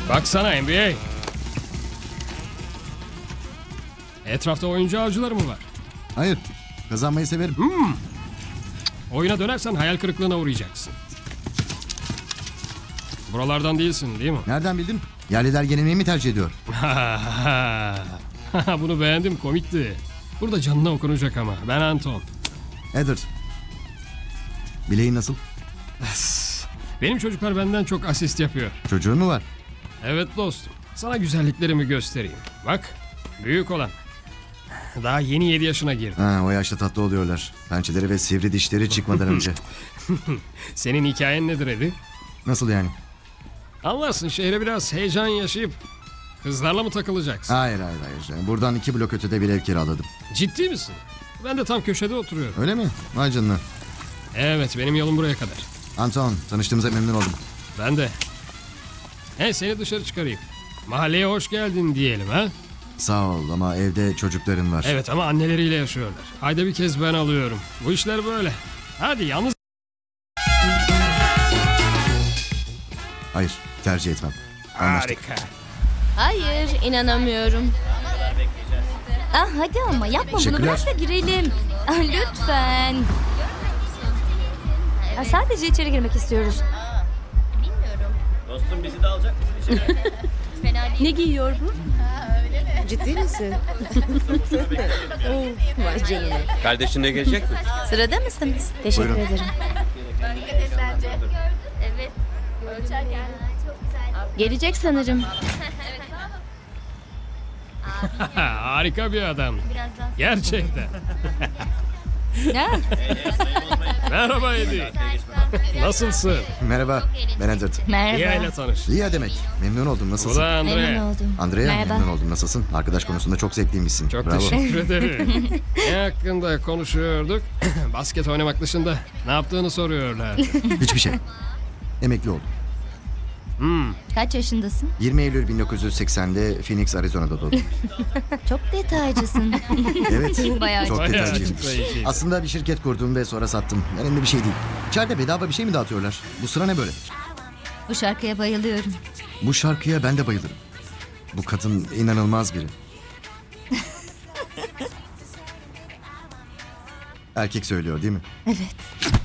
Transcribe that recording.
Baksana NBA. Etrafta oyuncu avcıları mı var? Hayır. Kazanmayı severim. Oyuna dönersen hayal kırıklığına uğrayacaksın. Buralardan değilsin değil mi? Nereden bildin? Yerliler yenilmeyi mi tercih ediyor? Bunu beğendim, komikti. Burada canına okunacak ama. Ben Anton. Edward. Bileğin nasıl? Benim çocuklar benden çok asist yapıyor. Çocuğun mu var? Evet dostum. Sana güzelliklerimi göstereyim. Bak, büyük olan. Daha yeni 7 yaşına girdi. Ha, o yaşta tatlı oluyorlar. Pençeleri ve sivri dişleri çıkmadan önce. Senin hikayen nedir Eddie? Nasıl yani? Anlarsın, şehre biraz heyecan yaşayıp kızlarla mı takılacaksın? Hayır. Buradan 2 blok ötede bir ev kiraladım. Ciddi misin? Ben de tam köşede oturuyorum. Öyle mi? Vay canına. Evet, benim yolum buraya kadar. Anton, tanıştığımıza memnun oldum. Ben de. Seni dışarı çıkarayım. Mahalleye hoş geldin diyelim ha? Sağ ol ama evde çocukların var. Evet ama anneleriyle yaşıyorlar. Ayda bir kez ben alıyorum. Bu işler böyle. Hadi yalnız... Hayır, tercih etmem. Anlaştık. Harika. Hayır, inanamıyorum. Hadi ama yapma bunu, Teşekkürler. bırak da girelim. Lütfen. Sadece içeri girmek istiyoruz. Dostum bizi de alacak mısın içeri? Ne giyiyor bu? Ciddi misin? Vay canına. Kardeşin de gelecek mi? Sırada mısınız? Teşekkür Buyurun. ederim. Gelecek sanırım. Harika bir adam. Gerçekten. Ha, Merhaba Eddie. Nasılsın? Merhaba, ben Edward. Lia ile merhaba. tanış. Lia demek. Memnun oldum, Bu nasılsın? da Memnun Andrea. oldum. Andrea, Merhaba. memnun oldum. Nasılsın? Arkadaş konusunda çok zevkliymişsin. Çok Bravo. teşekkür ederim. Ne hakkında konuşuyorduk? Basket oynamak dışında ne yaptığını soruyorlar. Hiçbir şey. Emekli oldum. Kaç yaşındasın? 20 Eylül 1980'de Phoenix, Arizona'da doğdum. Çok detaycısın. Evet, Bayağı çok Bayağı detaylıyım. açıklayıcı. Aslında bir şirket kurdum ve sonra sattım. Önemli bir şey değil. İçeride bedava bir şey mi dağıtıyorlar? Bu sıra ne böyle? Bu şarkıya bayılıyorum. Bu şarkıya ben de bayılırım. Bu kadın inanılmaz biri. Erkek söylüyor değil mi? Evet.